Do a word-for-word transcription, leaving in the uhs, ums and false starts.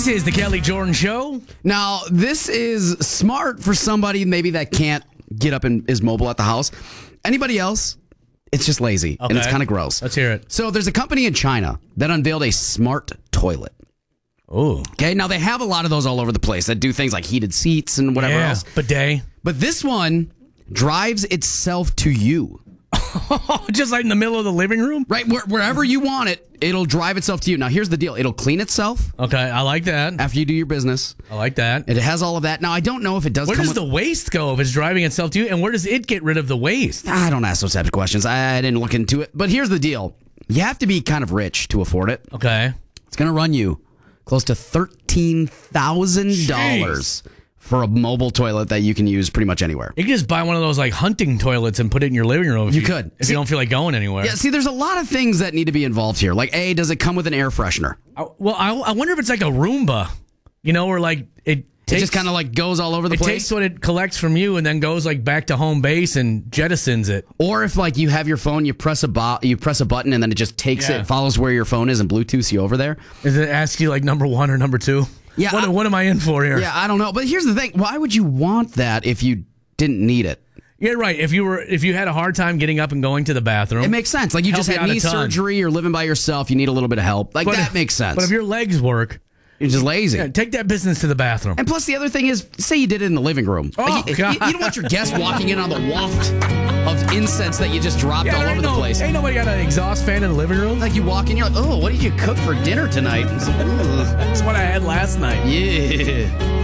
This is the Kelly Jordan Show. Now, this is smart for somebody maybe that can't get up and is mobile at the house. Anybody else, it's just lazy, Okay. and it's kind of gross. Let's hear it. So there's a company in China that unveiled a smart toilet. Oh. Okay, now they have a lot of those all over the place that do things like heated seats and whatever Yeah, else. bidet. But this one drives itself to you. Just like in the middle of the living room? Right, where, wherever you want it, it'll drive itself to you. Now, here's the deal. It'll clean itself Okay, I like that. after you do your business. I like that. It has all of that. Now, I don't know if it does Where come does with... the waste go if it's driving itself to you? And where does it get rid of the waste? I don't ask those types of questions. I, I didn't look into it. But here's the deal. You have to be kind of rich to afford it. Okay. It's going to run you close to thirteen thousand dollars for a mobile toilet that you can use pretty much anywhere. You could just buy one of those like hunting toilets and put it in your living room. If You you, could. If See- you don't feel like going anywhere. Yeah, see, there's a lot of things that need to be involved here. Like, A, does it come with an air freshener? I- well, I, I wonder if it's like a Roomba, you know, where like it It takes, just kind of like goes all over the it place? takes what it collects from you and then goes like back to home base and jettisons it. Or if like you have your phone, you press a bo- you press a button and then it just takes Yeah. it, follows where your phone is and Bluetooths you over there. Does it ask you like number one or number two? Yeah, What, I- what am I in for here? Yeah, I don't know. But here's the thing. Why would you want that if you didn't need it? Yeah, right. If you were, if you had a hard time getting up and going to the bathroom, It makes sense. Like you Help just you had out a knee ton. surgery or living by yourself, you need a little bit of help. Like But- that makes sense. But if your legs work, You're just lazy. yeah, take that business to the bathroom. And plus, the other thing is, say you did it in the living room. Oh, Like, you, God. you- you don't want your guests walking in on the waft of incense that you just dropped Yeah, all there over ain't the no, place. Ain't nobody got an exhaust fan in the living room. Like you walk in, you're like, oh, what did you cook for dinner tonight? It's like, "Ugh." That's what I had last night. Yeah.